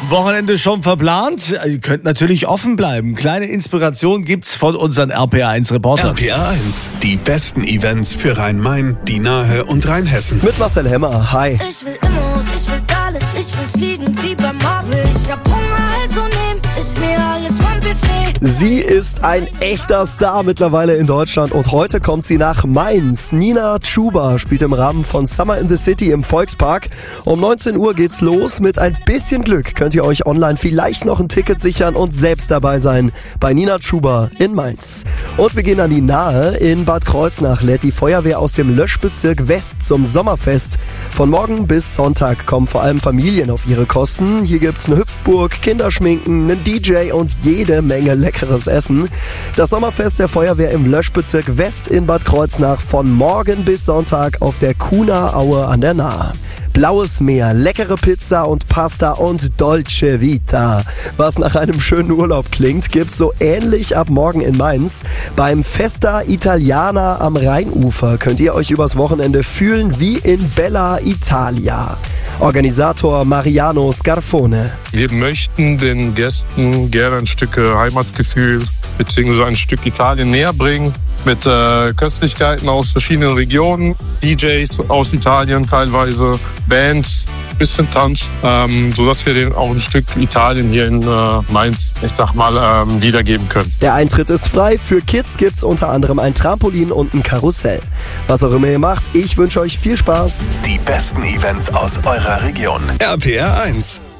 Wochenende schon verplant? Ihr könnt natürlich offen bleiben. Kleine Inspiration gibt's von unseren RPR1-Reportern. RPR1, die besten Events für Rhein-Main, die Nahe und Rheinhessen. Mit Marcel Hemmer, hi. Ich will Immos, ich will alles, ich will fliegen wie beim Marvel. Ich hab Hunger, also nehm ich mir alles vom Buffet. Sie ist ein echter Star mittlerweile in Deutschland und heute kommt sie nach Mainz. Nina Chuba spielt im Rahmen von Summer in the City im Volkspark. Um 19 Uhr geht's los. Mit ein bisschen Glück könnt ihr euch online vielleicht noch ein Ticket sichern und selbst dabei sein bei Nina Chuba in Mainz. Und wir gehen an die Nahe. In Bad Kreuznach lädt die Feuerwehr aus dem Löschbezirk West zum Sommerfest. Von morgen bis Sonntag kommen vor allem Familien auf ihre Kosten. Hier gibt's eine Hüpfburg, Kinderschminken, einen DJ und jede Menge leckeres Essen. Das Sommerfest der Feuerwehr im Löschbezirk West in Bad Kreuznach von morgen bis Sonntag auf der Kuhner Aue an der Nahe. Blaues Meer, leckere Pizza und Pasta und Dolce Vita. Was nach einem schönen Urlaub klingt, gibt's so ähnlich ab morgen in Mainz. Beim Festa Italiana am Rheinufer könnt ihr euch übers Wochenende fühlen wie in Bella Italia. Organisator Mariano Scarfone. Wir möchten den Gästen gerne ein Stück Heimatgefühl bzw. ein Stück Italien näher bringen. Mit Köstlichkeiten aus verschiedenen Regionen, DJs aus Italien teilweise, Bands, bisschen Tanz, sodass wir denen auch ein Stück Italien hier in Mainz, ich sag mal, wiedergeben können. Der Eintritt ist frei. Für Kids gibt's unter anderem ein Trampolin und ein Karussell. Was auch immer ihr macht, ich wünsche euch viel Spaß. Die besten Events aus eurer Region. RPR1.